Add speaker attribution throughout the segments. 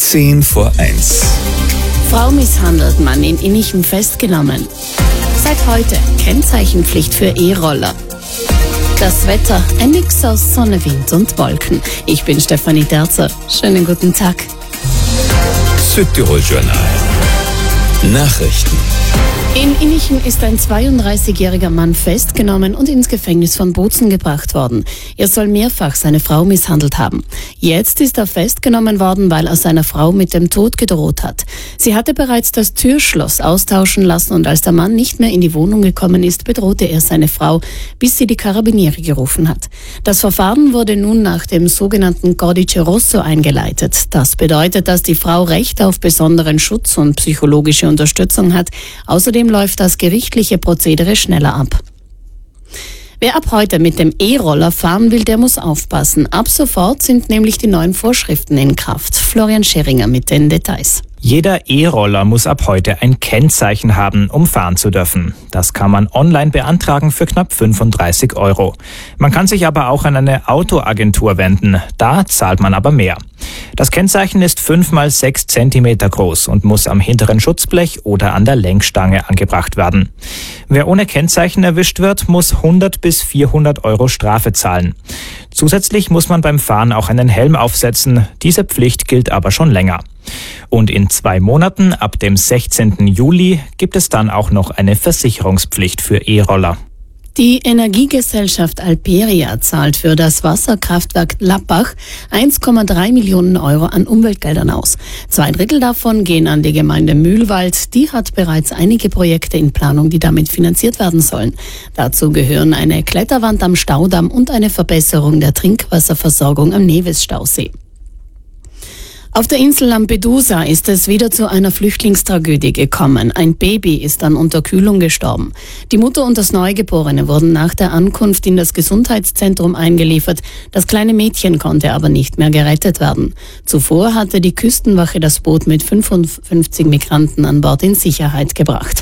Speaker 1: 10:10.
Speaker 2: Frau misshandelt, Mann in Innichem festgenommen. Seit heute Kennzeichenpflicht für E-Roller. Das Wetter, ein Mix aus Sonne, Wind und Wolken. Ich bin Stefanie Terzer. Schönen guten Tag.
Speaker 1: Südtirol Journal. Nachrichten.
Speaker 2: In Innichem ist ein 32-jähriger Mann festgenommen und ins Gefängnis von Bozen gebracht worden. Er soll mehrfach seine Frau misshandelt haben. Jetzt ist er festgenommen worden, weil er seiner Frau mit dem Tod gedroht hat. Sie hatte bereits das Türschloss austauschen lassen und als der Mann nicht mehr in die Wohnung gekommen ist, bedrohte er seine Frau, bis sie die Karabiniere gerufen hat. Das Verfahren wurde nun nach dem sogenannten Codice Rosso eingeleitet. Das bedeutet, dass die Frau Recht auf besonderen Schutz und psychologische Unterstützung hat. Außerdem läuft das gerichtliche Prozedere schneller ab. Wer ab heute mit dem E-Roller fahren will, der muss aufpassen. Ab sofort sind nämlich die neuen Vorschriften in Kraft. Florian Scheringer mit den Details.
Speaker 3: Jeder E-Roller muss ab heute ein Kennzeichen haben, um fahren zu dürfen. Das kann man online beantragen für knapp 35 €. Man kann sich aber auch an eine Autoagentur wenden. Da zahlt man aber mehr. Das Kennzeichen ist 5 mal 6 Zentimeter groß und muss am hinteren Schutzblech oder an der Lenkstange angebracht werden. Wer ohne Kennzeichen erwischt wird, muss 100 bis 400 € Strafe zahlen. Zusätzlich muss man beim Fahren auch einen Helm aufsetzen. Diese Pflicht gilt aber schon länger. Und in 2 Monaten, ab dem 16. Juli, gibt es dann auch noch eine Versicherungspflicht für E-Roller.
Speaker 2: Die Energiegesellschaft Alperia zahlt für das Wasserkraftwerk Lappach 1,3 Millionen € an Umweltgeldern aus. 2/3 davon gehen an die Gemeinde Mühlwald. Die hat bereits einige Projekte in Planung, die damit finanziert werden sollen. Dazu gehören eine Kletterwand am Staudamm und eine Verbesserung der Trinkwasserversorgung am Nevis-Stausee. Auf der Insel Lampedusa ist es wieder zu einer Flüchtlingstragödie gekommen. Ein Baby ist an Unterkühlung gestorben. Die Mutter und das Neugeborene wurden nach der Ankunft in das Gesundheitszentrum eingeliefert. Das kleine Mädchen konnte aber nicht mehr gerettet werden. Zuvor hatte die Küstenwache das Boot mit 55 Migranten an Bord in Sicherheit gebracht.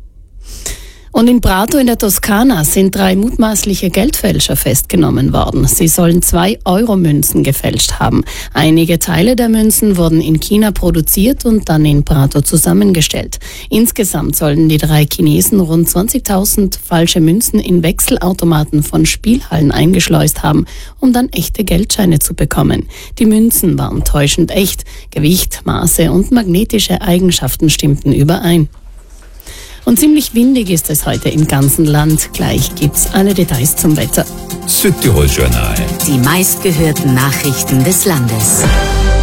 Speaker 2: Und in Prato in der Toskana sind 3 mutmaßliche Geldfälscher festgenommen worden. Sie sollen 2-Euro-Münzen gefälscht haben. Einige Teile der Münzen wurden in China produziert und dann in Prato zusammengestellt. Insgesamt sollen die 3 Chinesen rund 20.000 falsche Münzen in Wechselautomaten von Spielhallen eingeschleust haben, um dann echte Geldscheine zu bekommen. Die Münzen waren täuschend echt. Gewicht, Maße und magnetische Eigenschaften stimmten überein. Und ziemlich windig ist es heute im ganzen Land. Gleich gibt's alle Details zum Wetter.
Speaker 1: Südtirol Journal.
Speaker 4: Die meistgehörten Nachrichten des Landes.